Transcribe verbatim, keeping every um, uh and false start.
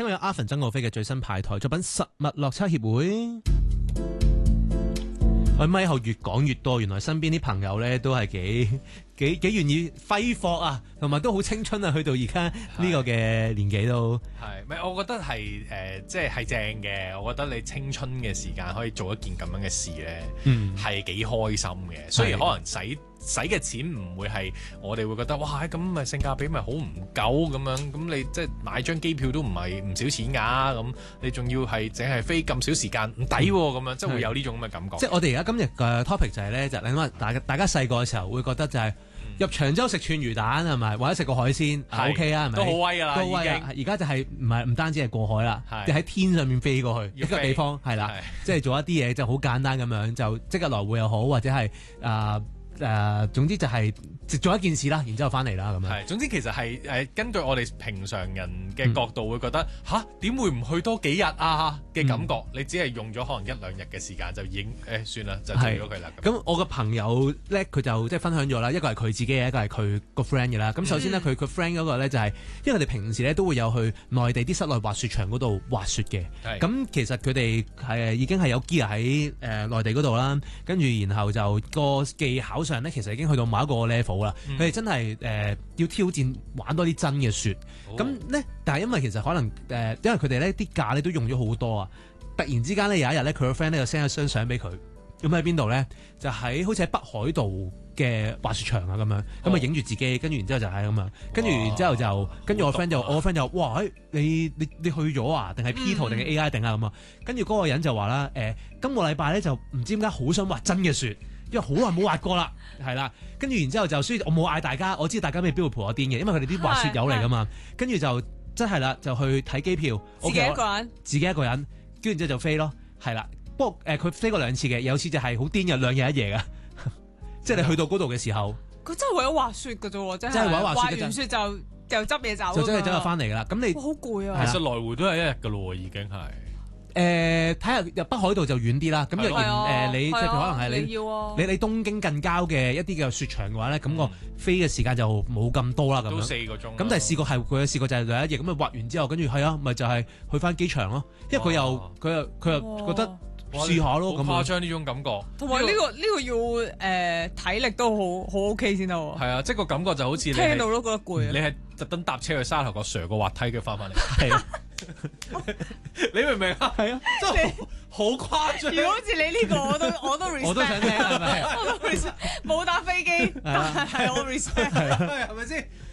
聽過有阿芬曾浩飛嘅最新派台作品《實物落差協會》。我咪後越講越多，原來身邊啲朋友咧都係幾幾幾願意揮霍啊，同埋都好青春啊，去到而家呢個嘅年紀都係，咪我覺得係誒、呃，即係係正嘅。我覺得你青春嘅時間可以做一件咁樣嘅事咧，係幾、嗯、開心嘅。雖然可能使使嘅錢唔會係我哋會覺得哇，咁咪性價比咪好唔夠咁樣。咁你即係買張機票都唔係唔少錢㗎，咁你仲要係淨係飛咁少時間唔抵喎，咁樣即係會有呢種咁嘅感覺。 即係我哋而家今日嘅 topic 就係咧，就你諗下大家大家細個嘅時候會覺得就係、是。入長洲食串魚蛋係咪？或者食個海鮮係 OK 啊？係咪？ 都好威㗎啦， 都威啊！而家就係唔係唔單止係過海啦，你喺天上面飛過去一個地方係啦，即係做一啲嘢就好簡單咁樣，就即刻來回又好，或者係啊誒，總之就係、是、做一件事啦，然之後翻嚟啦咁樣。 係，總之其實係誒、呃、根據我哋平常人嘅角度會覺得吓，點、嗯、會唔去多幾日啊嘅感覺？嗯、你只係用咗可能一兩日嘅時間就已經誒、欸、算啦，就做咗佢啦。 咁我個朋友咧，佢就即係分享咗啦，一個係佢自己嘅，一個係佢個 friend 嘅啦。咁首先咧，佢佢 friend 嗰個咧就係、是，因為佢哋平時咧都會有去內地啲室內滑雪場嗰度滑雪嘅。咁其實佢哋係已經係有 gear 喺誒內地嗰度啦，跟住然後就個技巧上咧，其實已經去到某一個 level 啦。佢哋、嗯、真係誒、呃、要挑戰玩多啲真嘅雪。咁咧、哦，但係因為其實可能誒、呃，因為佢哋咧啲架咧都用咗好多啊。突然之間咧有一日咧，佢個 friend 咧就 send 咗張相俾佢。咁喺邊度咧？就喺好似喺北海道嘅滑雪場啊咁樣。咁啊影住自己，跟住然之後就係咁樣。跟住然之後就跟住我 friend 就我 friend 就哇！你你你去咗啊？定係 P 圖定係 A I 定啊咁啊？跟住嗰個人就話啦誒，今個禮拜咧就唔知點解好想滑真嘅雪。因為好耐冇滑過啦，係啦，跟住然之後就，所以我冇嗌大家，我知道大家未必會陪我癲嘅，因為佢哋啲滑雪友嚟噶嘛，跟住就真係啦，就去睇機票， 自己一個人， 自己一個人，跟住之後就飛咯，係啦，不過誒佢、呃、飛過兩次嘅，有次就係好癲嘅，兩日一夜噶，即係你去到嗰度嘅時候， 佢真係為咗滑雪㗎啫喎，真係為咗滑雪， 滑完雪就就執嘢走， 就真係走就翻嚟噶啦，咁你好攰啊， 其實來回都係一日噶咯喎，已經係。 誒睇下入北海道就遠啲啦，咁若然誒你即係可能係你你要、啊、 你你東京近郊嘅一啲嘅雪場嘅話咧，咁、嗯、個飛嘅時間就冇咁多啦，咁樣都四個鐘。咁但係試過係佢有試過就係兩一夜咁啊滑完之後，跟住係啊，咪就係、是、去翻機場咯，因為佢又佢又佢又覺得試下咯，咁誇張呢種感覺。 同埋呢個呢、呢個要誒、呃、體力都好好 OK 先得喎。 係啊，即係個感覺就好似你聽到都覺得攰。 你係特登搭車去沙頭角上個滑梯嘅翻返嚟。 係啊。 你明唔明啊？係啊，真係好誇張。 如果好似你呢個，我都我都 respect。 我都想聽係咪？ 我都 respect。冇搭飛機，但係我 respect。 係咪先？